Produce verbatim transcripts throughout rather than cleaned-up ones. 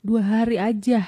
dua hari aja.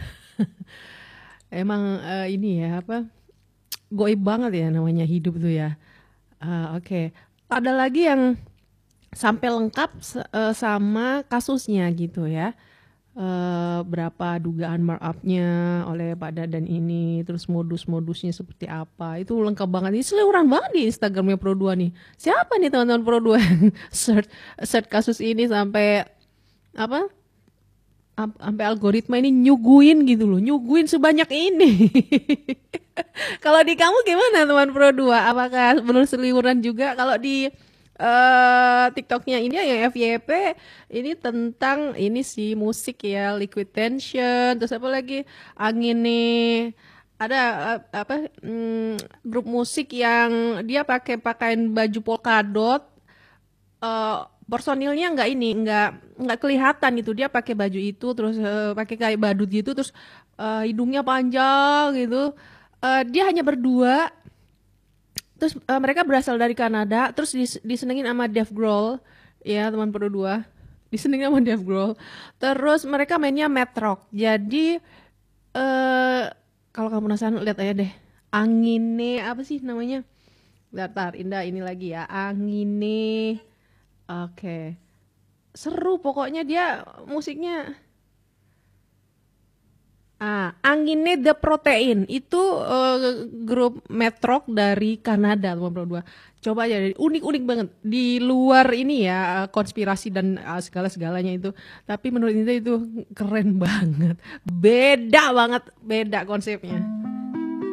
Emang eh, ini ya apa goib banget ya namanya hidup tuh ya. Ah, Oke, ada lagi yang sampai lengkap s- eh, sama kasusnya gitu ya. Eh, berapa dugaan markup-nya oleh Pak Dadan ini, terus modus-modusnya seperti apa, itu lengkap banget. Ini seliweran banget di Instagramnya Pro dua nih. Siapa nih teman-teman Pro dua yang search, search kasus ini sampai apa? Am- Sampai algoritma ini nyuguhin gitu loh, nyuguhin sebanyak ini. Kalau di kamu gimana teman Pro dua? Apakah benar seliweran juga? Kalau di eh TikToknya ini yang F Y P ini tentang ini sih musik ya, Liquid Tension, terus apa lagi angin nih. Ada eh, apa mm, grup musik yang dia pakai pakaian baju polkadot, eh personilnya nggak ini nggak nggak kelihatan gitu, dia pakai baju itu terus eh, pakai kayak badut gitu terus eh, hidungnya panjang gitu. Eh, dia hanya berdua terus eh, mereka berasal dari Kanada terus dis- disenengin sama Dave Grohl ya teman Pro dua, disenengin sama Dave Grohl, terus mereka mainnya math rock. Jadi eh kalau kamu penasaran lihat aja deh angine apa sih namanya. Datar Indah ini lagi ya angine. Oke, seru pokoknya dia musiknya. Ah, Anginnya The Protein itu eh, grup metrok dari Kanada teman dua. Coba aja unik-unik banget di luar ini ya konspirasi dan eh, segala-segalanya itu. Tapi menurut Indah itu keren banget. Beda banget, beda konsepnya.